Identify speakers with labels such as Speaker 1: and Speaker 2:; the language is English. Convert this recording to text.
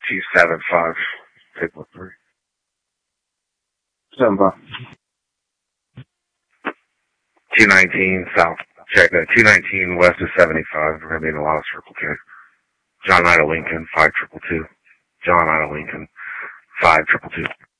Speaker 1: 275, table 3.
Speaker 2: Simba.
Speaker 1: 219 south. Check that. 219 west of 75. We're going to be in the last Circle K. John Ida Lincoln, 5222. John Ida Lincoln, 5222.